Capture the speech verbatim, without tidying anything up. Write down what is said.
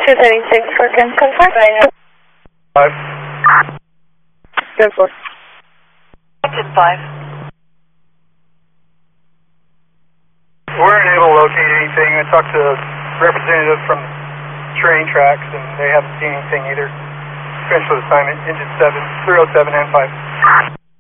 two thirty-six for ten five. Five. ten four. ten five. We're unable to locate anything. I talked to a representative from train tracks, and they haven't seen anything either. Finish with assignment, engine seven, three oh seven and five.